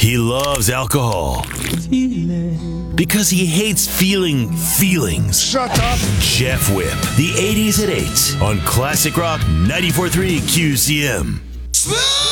He loves alcohol because he hates feeling feelings. Shut up. Jeff Whip, the 80s at 8 on Classic Rock 94.3 QCM.